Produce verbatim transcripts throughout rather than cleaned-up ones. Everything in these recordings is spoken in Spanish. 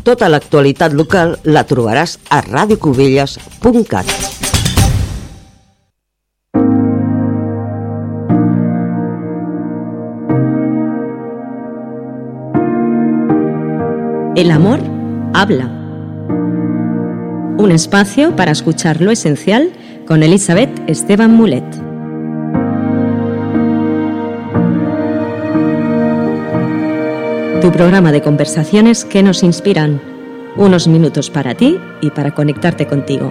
Tota l'actualitat local la trobaràs a radio cubelles punt cat. El amor habla. Un espacio para escuchar lo esencial con Elizabeth Esteban Mulet. Tu programa de conversaciones que nos inspiran. Unos minutos para ti y para conectarte contigo.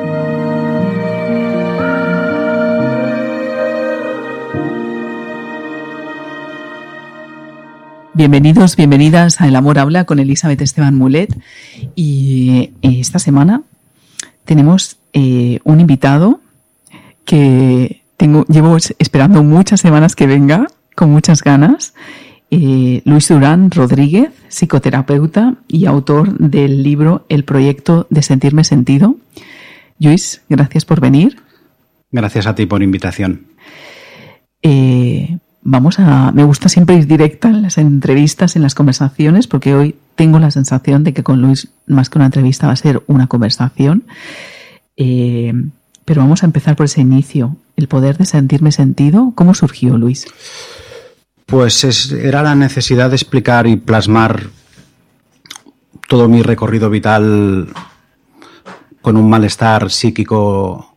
Bienvenidos, bienvenidas a El Amor Habla con Elizabeth Esteban Mulet. Y esta semana tenemos eh, un invitado que tengo, llevo esperando muchas semanas que venga, con muchas ganas. Eh, Luis Durán Rodríguez, psicoterapeuta y autor del libro El Proyecto de Sentirme Sentido. Luis, gracias por venir. Gracias a ti por invitación. Eh, vamos a, me gusta siempre ir directa en las entrevistas, en las conversaciones, porque hoy tengo la sensación de que con Luis, más que una entrevista, va a ser una conversación. Eh, pero vamos a empezar por ese inicio, el poder de sentirme sentido. ¿Cómo surgió, Luis? Pues es, era la necesidad de explicar y plasmar todo mi recorrido vital con un malestar psíquico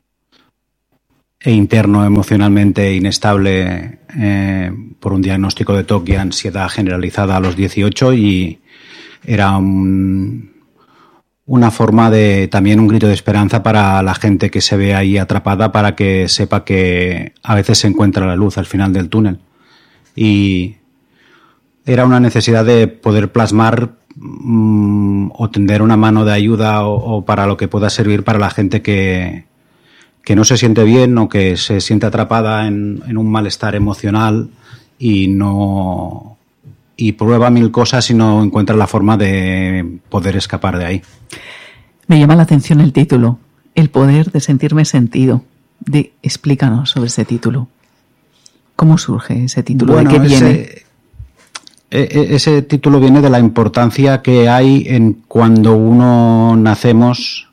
e interno, emocionalmente inestable, eh, por un diagnóstico de T O C y ansiedad generalizada a los dieciocho, y era un, una forma de, también un grito de esperanza para la gente que se ve ahí atrapada, para que sepa que a veces se encuentra la luz al final del túnel. Y era una necesidad de poder plasmar mmm, o tender una mano de ayuda o, o para lo que pueda servir para la gente que, que no se siente bien o que se siente atrapada en, en un malestar emocional y no y prueba mil cosas y no encuentra la forma de poder escapar de ahí. Me llama la atención el título, El poder de sentirme sentido. De, explícanos sobre ese título. ¿Cómo surge ese título? Bueno, ¿de qué viene? Ese, ese título viene de la importancia que hay en cuando uno nacemos,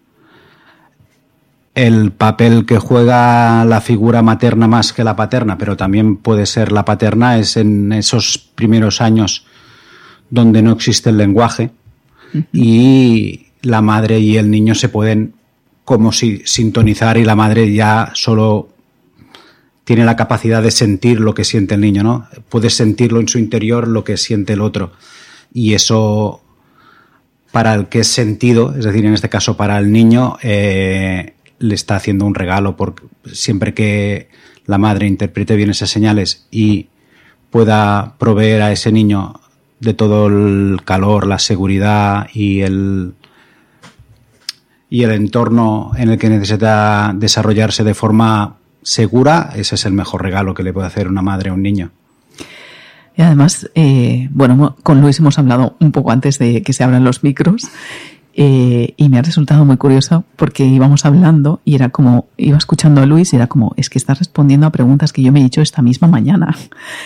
el papel que juega la figura materna más que la paterna, pero también puede ser la paterna, es en esos primeros años donde no existe el lenguaje. Uh-huh. Y la madre y el niño se pueden como si sintonizar, y la madre ya solo tiene la capacidad de sentir lo que siente el niño, ¿no? Puede sentirlo en su interior, lo que siente el otro. Y eso, para el que es sentido, es decir, en este caso para el niño, eh, le está haciendo un regalo, porque siempre que la madre interprete bien esas señales y pueda proveer a ese niño de todo el calor, la seguridad y el, y el entorno en el que necesita desarrollarse de forma segura, ese es el mejor regalo que le puede hacer una madre a un niño. Y además, eh, bueno, con Luis hemos hablado un poco antes de que se abran los micros, eh, y me ha resultado muy curioso porque íbamos hablando y era como, iba escuchando a Luis y era como, es que estás respondiendo a preguntas que yo me he hecho esta misma mañana.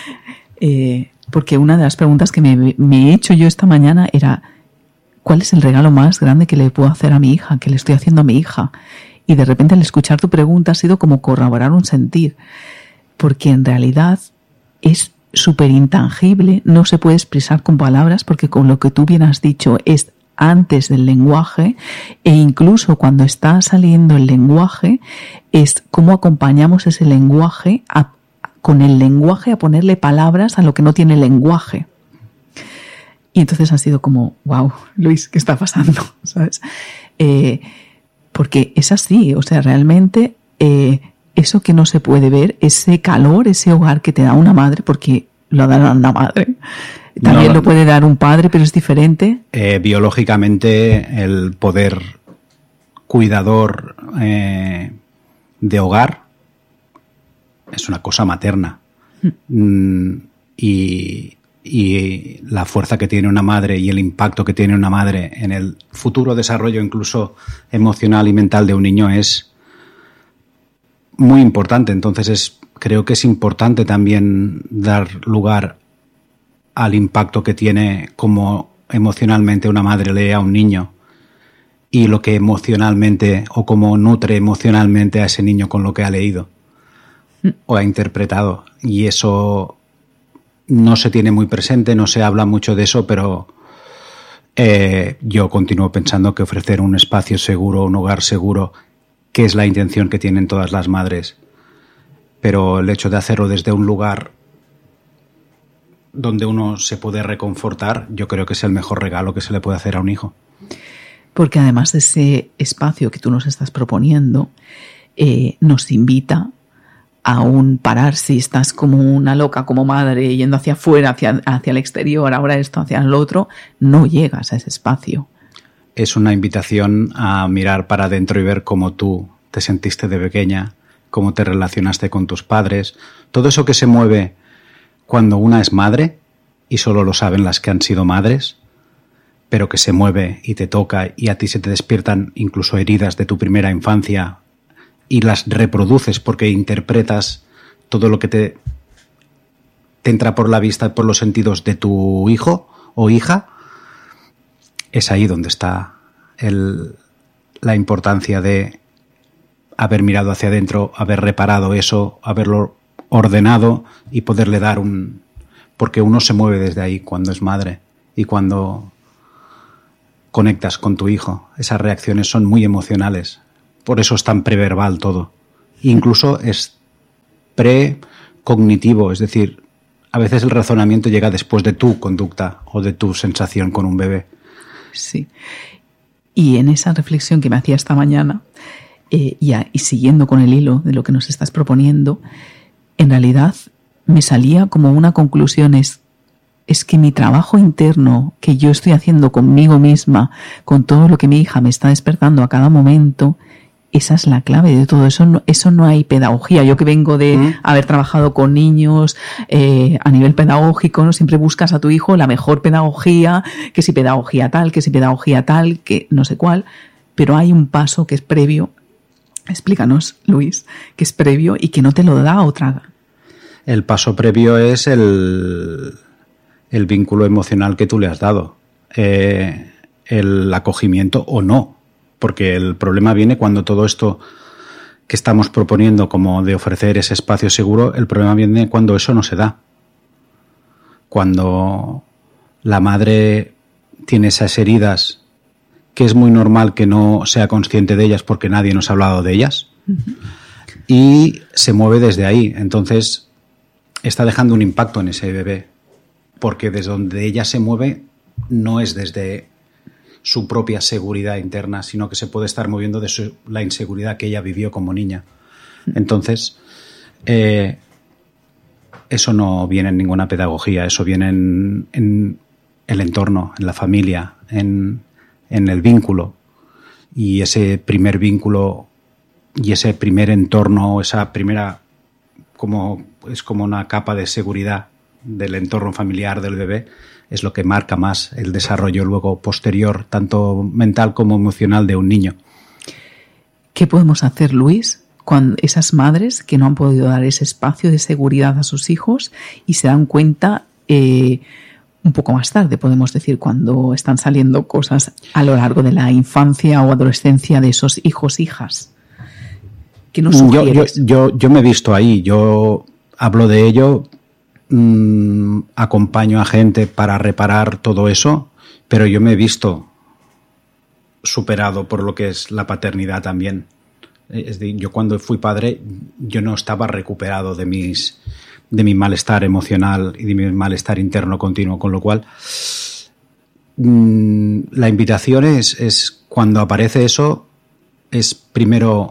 Eh, porque una de las preguntas que me, me he hecho yo esta mañana era, ¿cuál es el regalo más grande que le puedo hacer a mi hija, que le estoy haciendo a mi hija? Y de repente al escuchar tu pregunta ha sido como corroborar un sentir, porque en realidad es súper intangible, no se puede expresar con palabras, porque con lo que tú bien has dicho es antes del lenguaje, e incluso cuando está saliendo el lenguaje es cómo acompañamos ese lenguaje a, con el lenguaje a ponerle palabras a lo que no tiene lenguaje. Y entonces ha sido como, wow, Luis, ¿qué está pasando? ¿Sabes? Eh, Porque es así, o sea, realmente eh, eso que no se puede ver, ese calor, ese hogar que te da una madre, porque lo da una madre, también no, lo puede dar un padre, pero es diferente. Eh, biológicamente, el poder cuidador eh, de hogar es una cosa materna. Mm. Y, y la fuerza que tiene una madre y el impacto que tiene una madre en el futuro desarrollo incluso emocional y mental de un niño es muy importante. Entonces es, creo que es importante también dar lugar al impacto que tiene como emocionalmente una madre lee a un niño y lo que emocionalmente o cómo nutre emocionalmente a ese niño con lo que ha leído o ha interpretado. Y eso no se tiene muy presente, no se habla mucho de eso, pero eh, yo continúo pensando que ofrecer un espacio seguro, un hogar seguro, que es la intención que tienen todas las madres, pero el hecho de hacerlo desde un lugar donde uno se puede reconfortar, yo creo que es el mejor regalo que se le puede hacer a un hijo. Porque además de ese espacio que tú nos estás proponiendo, eh, nos invita a un parar. Si estás como una loca, como madre, yendo hacia afuera, hacia, hacia el exterior, ahora esto, hacia el otro, no llegas a ese espacio. Es una invitación a mirar para adentro y ver cómo tú te sentiste de pequeña, cómo te relacionaste con tus padres, todo eso que se mueve cuando una es madre, y solo lo saben las que han sido madres, pero que se mueve y te toca y a ti se te despiertan incluso heridas de tu primera infancia y las reproduces porque interpretas todo lo que te, te entra por la vista y por los sentidos de tu hijo o hija. Es ahí donde está el, la importancia de haber mirado hacia adentro, haber reparado eso, haberlo ordenado y poderle dar un... Porque uno se mueve desde ahí cuando es madre y cuando conectas con tu hijo. Esas reacciones son muy emocionales. Por eso es tan preverbal todo. Incluso es precognitivo, es decir, a veces el razonamiento llega después de tu conducta o de tu sensación con un bebé. Sí. Y en esa reflexión que me hacía esta mañana, eh, y, a, y siguiendo con el hilo de lo que nos estás proponiendo, en realidad me salía como una conclusión, es, es que mi trabajo interno que yo estoy haciendo conmigo misma, con todo lo que mi hija me está despertando a cada momento, esa es la clave de todo. Eso no, eso no hay pedagogía. Yo que vengo de ¿Mm? haber trabajado con niños eh, a nivel pedagógico, ¿no? Siempre buscas a tu hijo la mejor pedagogía, que si pedagogía tal, que si pedagogía tal, que no sé cuál, pero hay un paso que es previo. Explícanos, Luis, que es previo y que no te lo da otra. El paso previo es el, el vínculo emocional que tú le has dado, eh, el acogimiento o no, porque el problema viene cuando todo esto que estamos proponiendo como de ofrecer ese espacio seguro, el problema viene cuando eso no se da. Cuando la madre tiene esas heridas, que es muy normal que no sea consciente de ellas porque nadie nos ha hablado de ellas, uh-huh. y se mueve desde ahí. Entonces está dejando un impacto en ese bebé, porque desde donde ella se mueve no es desde su propia seguridad interna, sino que se puede estar moviendo de su, la inseguridad que ella vivió como niña. Entonces, eh, eso no viene en ninguna pedagogía, eso viene en, en el entorno, en la familia, en, en el vínculo. Y ese primer vínculo y ese primer entorno, esa primera, como es como una capa de seguridad del entorno familiar del bebé, es lo que marca más el desarrollo luego posterior, tanto mental como emocional, de un niño. ¿Qué podemos hacer, Luis, cuando esas madres que no han podido dar ese espacio de seguridad a sus hijos y se dan cuenta eh, un poco más tarde, podemos decir, cuando están saliendo cosas a lo largo de la infancia o adolescencia de esos hijos, hijas? ¿Qué nos sugieres? Yo, yo, yo, yo me he visto ahí, yo hablo de ello, mmm, acompaño a gente para reparar todo eso, pero yo me he visto superado por lo que es la paternidad también. Es decir, yo cuando fui padre, yo no estaba recuperado de mis de mi malestar emocional y de mi malestar interno continuo, con lo cual mmm, la invitación es, es cuando aparece eso, es primero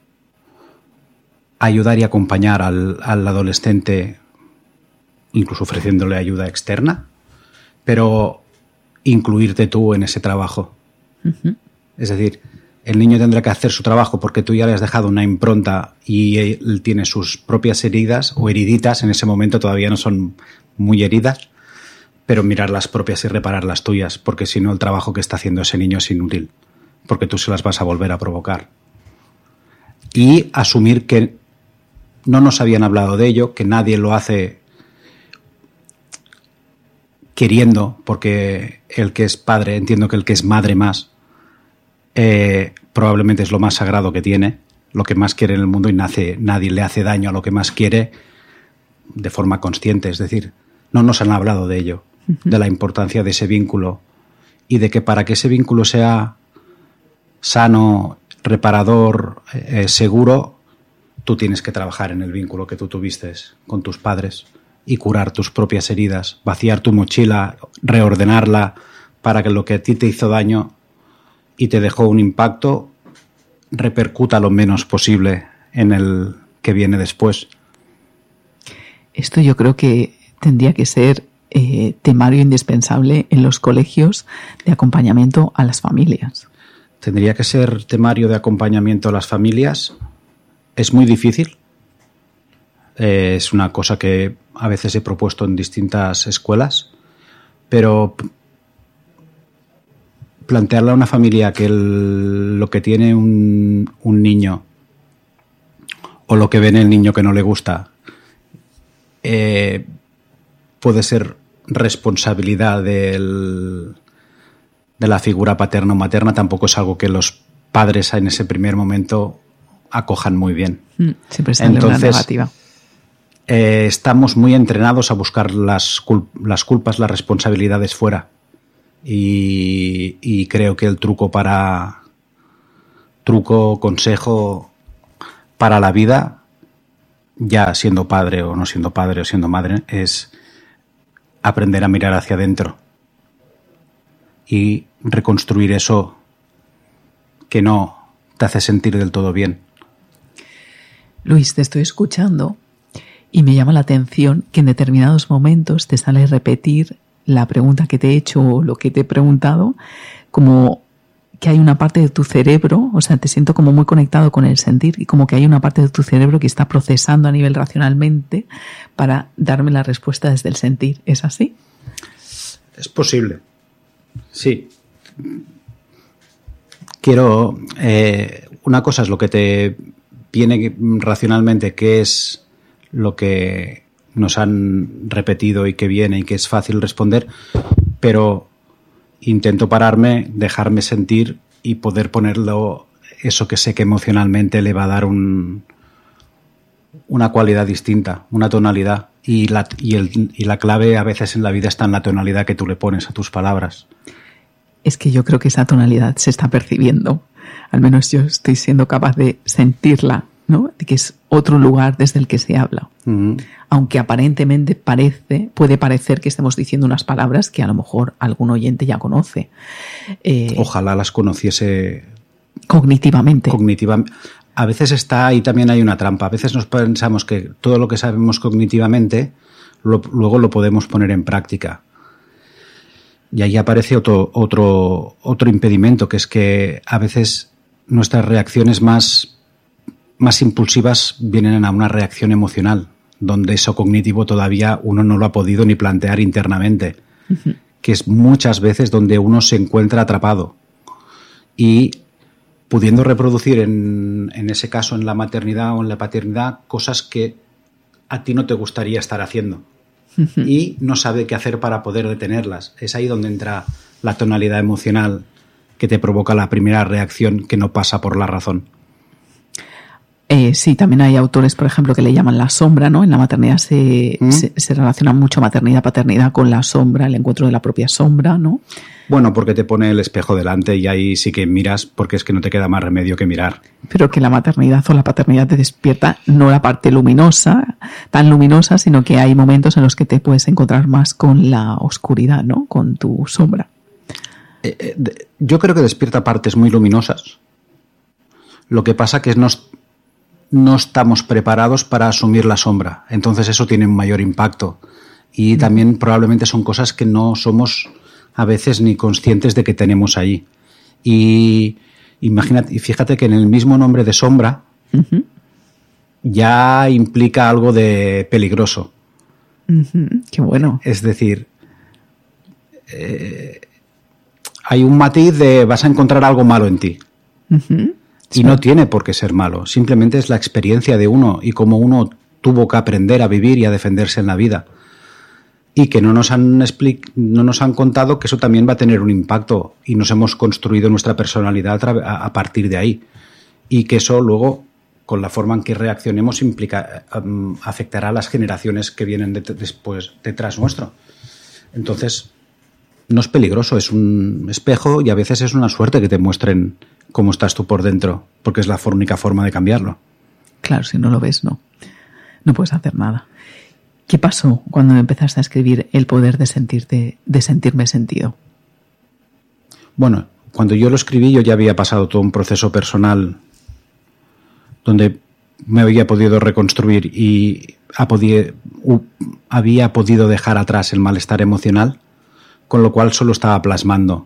ayudar y acompañar al, al adolescente, incluso ofreciéndole ayuda externa, pero incluirte tú en ese trabajo. Uh-huh. Es decir, el niño tendrá que hacer su trabajo porque tú ya le has dejado una impronta y él tiene sus propias heridas o heriditas, en ese momento todavía no son muy heridas, pero mirar las propias y reparar las tuyas, porque si no el trabajo que está haciendo ese niño es inútil, porque tú se las vas a volver a provocar. Y asumir que no nos habían hablado de ello, que nadie lo hace queriendo, porque el que es padre, entiendo que el que es madre más, eh, probablemente es lo más sagrado que tiene, lo que más quiere en el mundo, y nace, nadie le hace daño a lo que más quiere de forma consciente. Es decir, no nos han hablado de ello, uh-huh. de la importancia de ese vínculo y de que para que ese vínculo sea sano, reparador, eh, seguro, tú tienes que trabajar en el vínculo que tú tuviste con tus padres y curar tus propias heridas, vaciar tu mochila, reordenarla para que lo que a ti te hizo daño y te dejó un impacto repercuta lo menos posible en el que viene después. Esto yo creo que tendría que ser eh, temario indispensable en los colegios de acompañamiento a las familias. Tendría que ser temario de acompañamiento a las familias. Es muy difícil. Eh, es una cosa que a veces he propuesto en distintas escuelas, pero plantearle a una familia que el, lo que tiene un, un niño o lo que ve en el niño que no le gusta eh, puede ser responsabilidad del, de la figura paterna o materna, tampoco es algo que los padres en ese primer momento acojan muy bien. Mm, siempre sale una negativa. Eh, estamos muy entrenados a buscar las, cul- las culpas, las responsabilidades fuera. Y, y creo que el truco para truco, consejo para la vida, ya siendo padre o no siendo padre o siendo madre, es aprender a mirar hacia adentro y reconstruir eso que no te hace sentir del todo bien. Luis, te estoy escuchando y me llama la atención que en determinados momentos te sale repetir la pregunta que te he hecho o lo que te he preguntado, como que hay una parte de tu cerebro, o sea, te siento como muy conectado con el sentir y como que hay una parte de tu cerebro que está procesando a nivel racionalmente para darme la respuesta desde el sentir. ¿Es así? Es posible. Sí. Quiero... Eh, una cosa es lo que te viene racionalmente, que es lo que nos han repetido y que viene y que es fácil responder, pero intento pararme, dejarme sentir y poder ponerlo, eso que sé que emocionalmente le va a dar un, una cualidad distinta, una tonalidad. Y la, y, el, y la clave a veces en la vida está en la tonalidad que tú le pones a tus palabras. Es que yo creo que esa tonalidad se está percibiendo. Al menos yo estoy siendo capaz de sentirla, ¿no? De que es otro lugar desde el que se habla. Uh-huh. Aunque aparentemente parece, puede parecer que estemos diciendo unas palabras que a lo mejor algún oyente ya conoce. Eh, Ojalá las conociese cognitivamente. Cognitivamente. A veces está ahí también hay una trampa. A veces nos pensamos que todo lo que sabemos cognitivamente lo, luego lo podemos poner en práctica. Y ahí aparece otro, otro, otro impedimento, que es que a veces nuestras reacciones más, más impulsivas vienen a una reacción emocional, donde eso cognitivo todavía uno no lo ha podido ni plantear internamente, uh-huh. que es muchas veces donde uno se encuentra atrapado y pudiendo reproducir en, en ese caso en la maternidad o en la paternidad cosas que a ti no te gustaría estar haciendo. Uh-huh. Y no sabe qué hacer para poder detenerlas. Es ahí donde entra la tonalidad emocional que te provoca la primera reacción que no pasa por la razón. Eh, sí, también hay autores, por ejemplo, que le llaman la sombra, ¿no? En la maternidad se, ¿Mm? se, se relaciona mucho maternidad, paternidad con la sombra, el encuentro de la propia sombra, ¿no? Bueno, porque te pone el espejo delante y ahí sí que miras, porque es que no te queda más remedio que mirar. Pero que la maternidad o la paternidad te despierta no la parte luminosa, tan luminosa, sino que hay momentos en los que te puedes encontrar más con la oscuridad, ¿no? Con tu sombra. Eh, eh, de, yo creo que despierta partes muy luminosas. Lo que pasa que es no, no estamos preparados para asumir la sombra. Entonces eso tiene un mayor impacto. Y también probablemente son cosas que no somos a veces ni conscientes de que tenemos ahí. Y imagínate, y fíjate que en el mismo nombre de sombra uh-huh. ya implica algo de peligroso. Uh-huh. Qué bueno. Es decir, eh, hay un matiz de vas a encontrar algo malo en ti. Uh-huh. Y sí. No tiene por qué ser malo. Simplemente es la experiencia de uno y cómo uno tuvo que aprender a vivir y a defenderse en la vida. y que no nos han expli- no nos han contado que eso también va a tener un impacto y nos hemos construido nuestra personalidad a, a, a partir de ahí, y que eso luego, con la forma en que reaccionemos, implica, um, afectará a las generaciones que vienen de, después detrás nuestro. Entonces, no es peligroso, es un espejo, y a veces es una suerte que te muestren cómo estás tú por dentro, porque es la única forma de cambiarlo. Claro, si no lo ves, no. No puedes hacer nada. ¿Qué pasó cuando empezaste a escribir El poder de sentirte, de sentirme sentido? Bueno, cuando yo lo escribí, yo ya había pasado todo un proceso personal donde me había podido reconstruir y ha podido, uh, había podido dejar atrás el malestar emocional, con lo cual solo estaba plasmando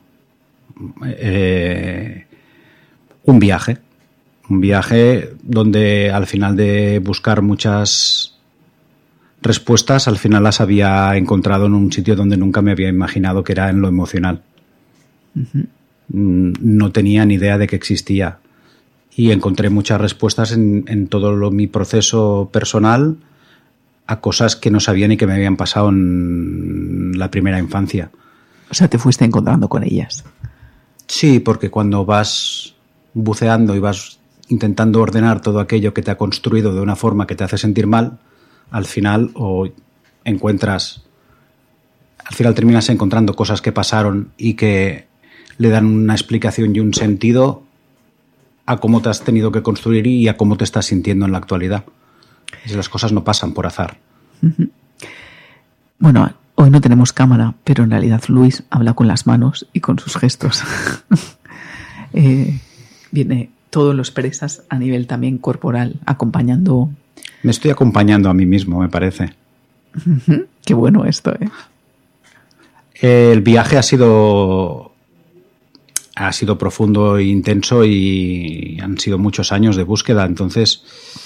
eh, un viaje. Un viaje donde al final de buscar muchas respuestas, al final las había encontrado en un sitio donde nunca me había imaginado, que era en lo emocional. Uh-huh. No tenía ni idea de que existía. Y encontré muchas respuestas en, en todo lo, mi proceso personal a cosas que no sabía ni que me habían pasado en la primera infancia. O sea, te fuiste encontrando con ellas. Sí, porque cuando vas buceando y vas intentando ordenar todo aquello que te ha construido de una forma que te hace sentir mal, al final o encuentras, al final terminas encontrando cosas que pasaron y que le dan una explicación y un sentido a cómo te has tenido que construir y a cómo te estás sintiendo en la actualidad. Y las cosas no pasan por azar. Uh-huh. Bueno, hoy no tenemos cámara, pero en realidad Luis habla con las manos y con sus gestos. eh, viene, todo lo expresas a nivel también corporal, acompañando. Me estoy acompañando a mí mismo, me parece. Uh-huh. Qué bueno esto, ¿eh? El viaje ha sido ha sido profundo e intenso y han sido muchos años de búsqueda. Entonces,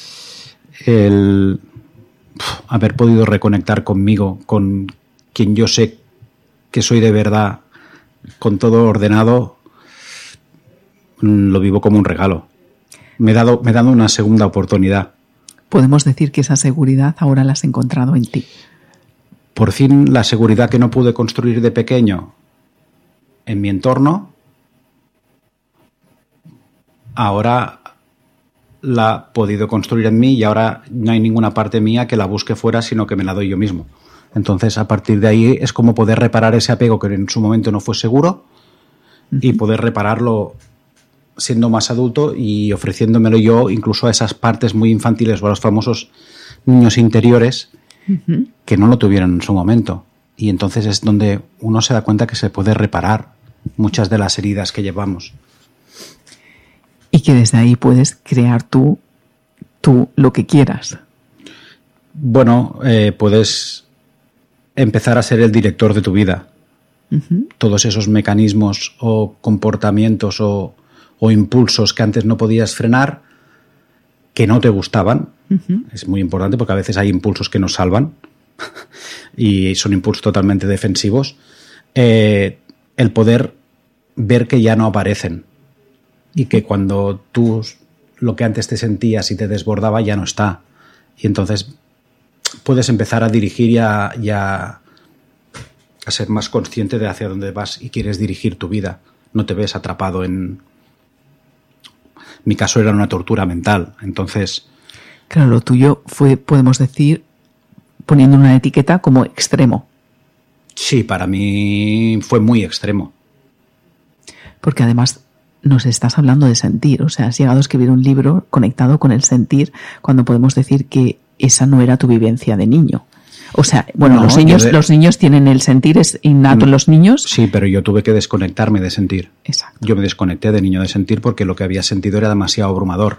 el pf, haber podido reconectar conmigo, con quien yo sé que soy de verdad, con todo ordenado, lo vivo como un regalo. Me he dado, me he dado una segunda oportunidad. Podemos decir que esa seguridad ahora la has encontrado en ti. Por fin, la seguridad que no pude construir de pequeño en mi entorno, ahora la he podido construir en mí, y ahora no hay ninguna parte mía que la busque fuera, sino que me la doy yo mismo. Entonces, a partir de ahí es como poder reparar ese apego que en su momento no fue seguro, uh-huh, y poder repararlo siendo más adulto y ofreciéndomelo yo incluso a esas partes muy infantiles o a los famosos niños interiores, uh-huh, que no lo tuvieron en su momento. Y entonces es donde uno se da cuenta que se puede reparar muchas de las heridas que llevamos. Y que desde ahí puedes crear tú, tú lo que quieras. Bueno, eh, puedes empezar a ser el director de tu vida. Uh-huh. Todos esos mecanismos o comportamientos o, o impulsos que antes no podías frenar, que no te gustaban. Uh-huh. Es muy importante porque a veces hay impulsos que nos salvan y son impulsos totalmente defensivos. Eh, el poder ver que ya no aparecen. Y que cuando tú lo que antes te sentías y te desbordaba ya no está. Y entonces puedes empezar a dirigir y a, y a, a ser más consciente de hacia dónde vas y quieres dirigir tu vida. No te ves atrapado en... Mi caso era una tortura mental, entonces... Claro, lo tuyo fue, podemos decir, poniendo una etiqueta como extremo. Sí, para mí fue muy extremo. Porque además... nos estás hablando de sentir, o sea, has llegado a escribir un libro conectado con el sentir, cuando podemos decir que esa no era tu vivencia de niño. O sea, bueno, no, los niños de... los niños tienen el sentir, es innato en los niños. Sí, pero yo tuve que desconectarme de sentir. Exacto. Yo me desconecté de niño de sentir porque lo que había sentido era demasiado abrumador.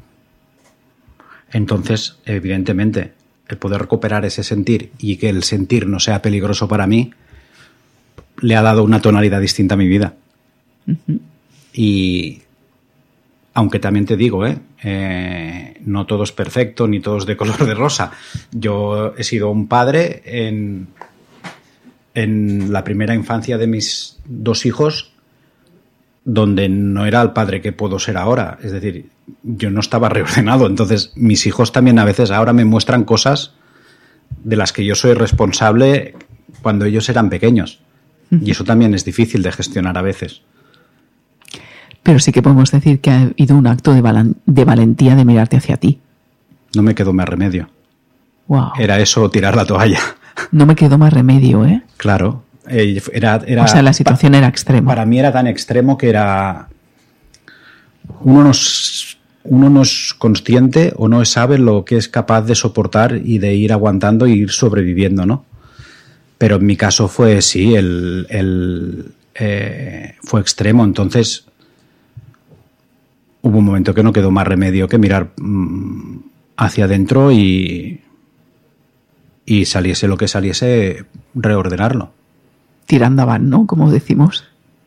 Entonces, evidentemente, el poder recuperar ese sentir y que el sentir no sea peligroso para mí, le ha dado una tonalidad distinta a mi vida. Uh-huh. Y aunque también te digo, ¿eh? Eh, no todo es perfecto ni todo es de color de rosa. Yo he sido un padre en, en la primera infancia de mis dos hijos donde no era el padre que puedo ser ahora. Es decir, yo no estaba reordenado. Entonces mis hijos también a veces ahora me muestran cosas de las que yo soy responsable cuando ellos eran pequeños. Y eso también es difícil de gestionar a veces. Pero sí que podemos decir que ha habido un acto de, val- de valentía de mirarte hacia ti. No me quedó más remedio. Wow. Era eso o tirar la toalla. No me quedó más remedio, ¿eh? Claro. Eh, Era, era, o sea, la situación pa- era extrema. Para mí era tan extremo que era... Uno no, es, uno no es consciente o no sabe lo que es capaz de soportar y de ir aguantando y ir sobreviviendo, ¿no? Pero en mi caso fue, sí, el, el, eh, fue extremo. Entonces hubo un momento que no quedó más remedio que mirar mmm, hacia adentro y, y saliese lo que saliese, reordenarlo. Tirando van, ¿no? Como decimos.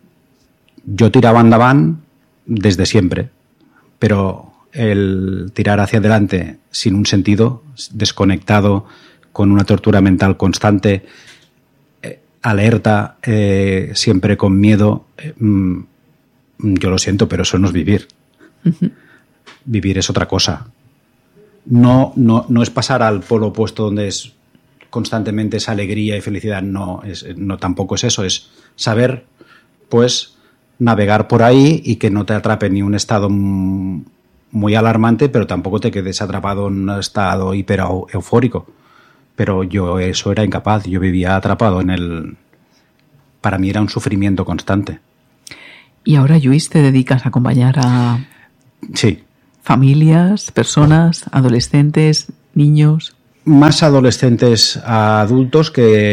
Yo tiraba andaban desde siempre, pero el tirar hacia adelante sin un sentido, desconectado, con una tortura mental constante, eh, alerta, eh, siempre con miedo, eh, mm, yo lo siento, pero eso no es vivir. Uh-huh. Vivir es otra cosa. No, no, no es pasar al polo opuesto donde es constantemente esa alegría y felicidad, no, es, no tampoco es eso, es saber, pues, navegar por ahí y que no te atrape ni un estado muy alarmante, pero tampoco te quedes atrapado en un estado hiper eufórico. Pero yo eso era incapaz, yo vivía atrapado en el... Para mí era un sufrimiento constante. Y ahora, Lluís, te dedicas a acompañar a... Sí. Familias, personas, adolescentes, niños... Más adolescentes a adultos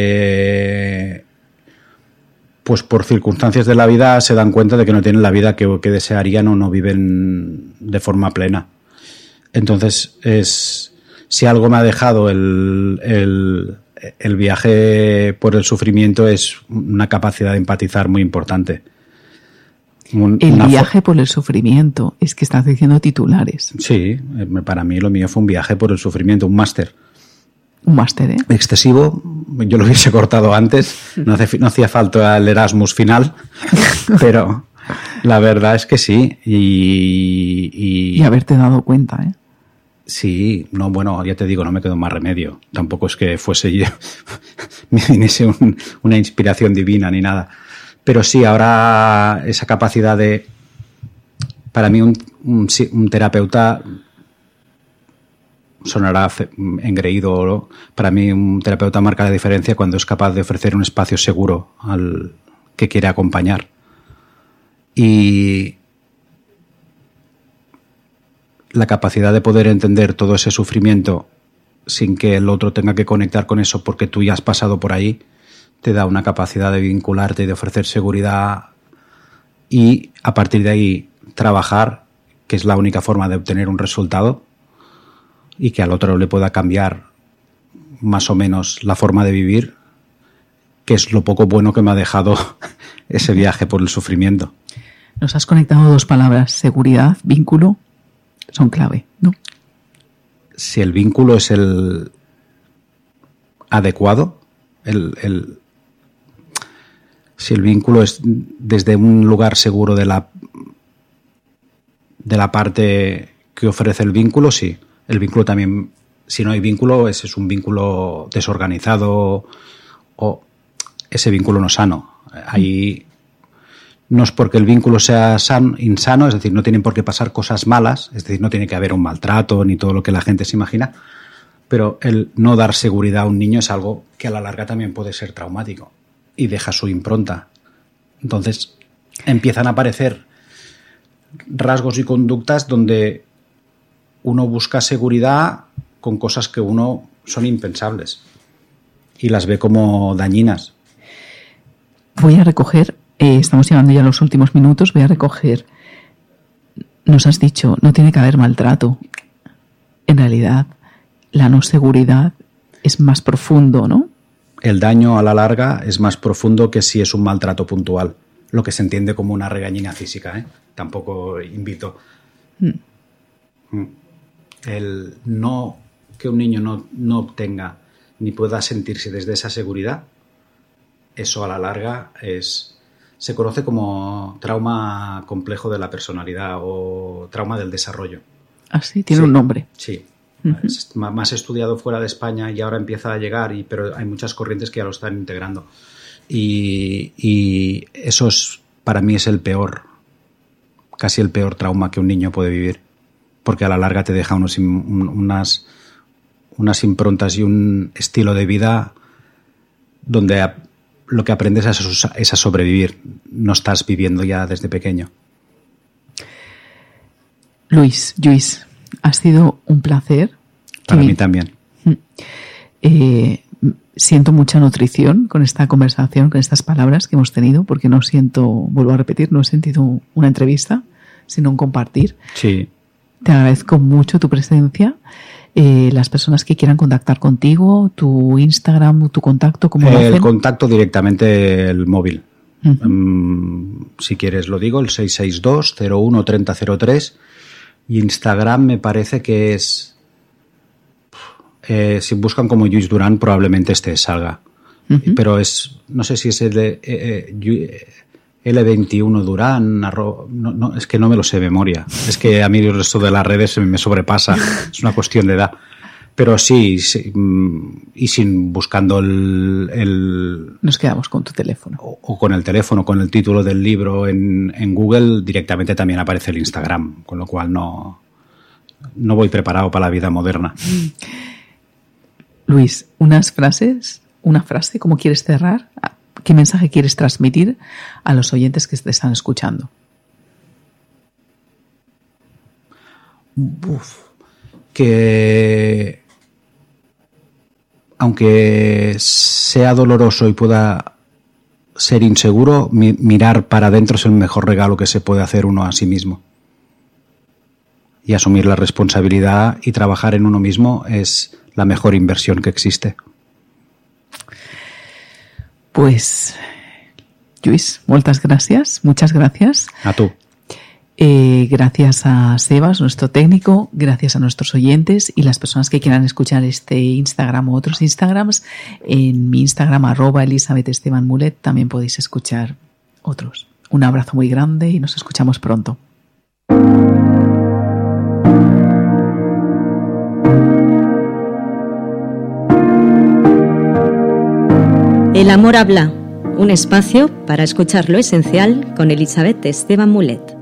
que, pues por circunstancias de la vida, se dan cuenta de que no tienen la vida que, que desearían o no viven de forma plena. Entonces, es si algo me ha dejado el, el, el viaje por el sufrimiento es una capacidad de empatizar muy importante. Un, el viaje fo- por el sufrimiento, es que estás diciendo titulares. Sí, para mí lo mío fue un viaje por el sufrimiento, un máster. Un máster, ¿eh? Excesivo, yo lo hubiese cortado antes, no, hace, no hacía falta el Erasmus final, pero la verdad es que sí. Y, y, y haberte dado cuenta, ¿eh? Sí, no, bueno, ya te digo, no me quedó más remedio. Tampoco es que fuese yo, me viniese un, una inspiración divina ni nada. Pero sí, ahora esa capacidad de... Para mí un, un, un terapeuta... Sonará engreído, ¿no? Para mí un terapeuta marca la diferencia cuando es capaz de ofrecer un espacio seguro al que quiere acompañar. Y la capacidad de poder entender todo ese sufrimiento sin que el otro tenga que conectar con eso porque tú ya has pasado por ahí, te da una capacidad de vincularte y de ofrecer seguridad y a partir de ahí trabajar, que es la única forma de obtener un resultado y que al otro le pueda cambiar más o menos la forma de vivir, que es lo poco bueno que me ha dejado ese viaje por el sufrimiento. Nos has conectado dos palabras, seguridad, vínculo, son clave, ¿no? Si el vínculo es el adecuado, el, el, si el vínculo es desde un lugar seguro de la, de la parte que ofrece el vínculo, sí. El vínculo también, si no hay vínculo, ese es un vínculo desorganizado o ese vínculo no sano. Ahí no es porque el vínculo sea san, insano, es decir, no tienen por qué pasar cosas malas, es decir, no tiene que haber un maltrato ni todo lo que la gente se imagina, pero el no dar seguridad a un niño es algo que a la larga también puede ser traumático y deja su impronta. Entonces empiezan a aparecer rasgos y conductas donde uno busca seguridad con cosas que uno son impensables y las ve como dañinas. Voy a recoger, eh, estamos llegando ya a los últimos minutos, voy a recoger, nos has dicho, no tiene que haber maltrato. En realidad, la no seguridad es más profundo, ¿no? El daño a la larga es más profundo que si es un maltrato puntual, lo que se entiende como una regañina física, ¿eh? Tampoco invito... Mm. El no que un niño no, no obtenga ni pueda sentirse desde esa seguridad, eso a la larga es se conoce como trauma complejo de la personalidad o trauma del desarrollo. ¿Ah, sí? ¿Tiene sí, un nombre? Sí, Uh-huh. Es más estudiado fuera de España y ahora empieza a llegar, y, pero hay muchas corrientes que ya lo están integrando. Y, y eso es, para mí es el peor, casi el peor trauma que un niño puede vivir, porque a la larga te deja unos, unas, unas improntas y un estilo de vida donde lo que aprendes es a sobrevivir, no estás viviendo ya desde pequeño. Luis, Lluís, ha sido un placer. Para mí también. Eh, siento mucha nutrición con esta conversación, con estas palabras que hemos tenido, porque no siento, vuelvo a repetir, no he sentido una entrevista, sino un compartir. Sí. Te agradezco mucho tu presencia. Eh, las personas que quieran contactar contigo, tu Instagram, tu contacto, ¿cómo lo hacen? El contacto directamente el móvil. Uh-huh. Um, si quieres lo digo, el seis seis dos, cero uno, treinta, cero tres. Y Instagram me parece que es... Eh, si buscan como Lluís Duran probablemente este salga. Uh-huh. Pero es... No sé si es el de... Eh, eh, L veintiuno Durán, arro... no, no, es que no me lo sé de memoria. Es que a mí el resto de las redes me sobrepasa. Es una cuestión de edad. Pero sí, sí y sin buscando el, el... Nos quedamos con tu teléfono. O, o con el teléfono, con el título del libro en, en Google, directamente también aparece el Instagram. Con lo cual no, no voy preparado para la vida moderna. Luis, unas frases, una frase, ¿cómo quieres cerrar? ¿Qué mensaje quieres transmitir a los oyentes que te están escuchando? Uf, que aunque sea doloroso y pueda ser inseguro, mi, mirar para adentro es el mejor regalo que se puede hacer uno a sí mismo. Y asumir la responsabilidad y trabajar en uno mismo es la mejor inversión que existe. Pues, Lluís, muchas gracias, muchas gracias. A tú. Eh, gracias a Sebas, nuestro técnico, gracias a nuestros oyentes y las personas que quieran escuchar este Instagram o otros Instagrams. En mi Instagram, arroba Elizabeth Esteban Mulet, también podéis escuchar otros. Un abrazo muy grande y nos escuchamos pronto. El amor habla, un espacio para escuchar lo esencial con Elizabeth Esteban Mulet.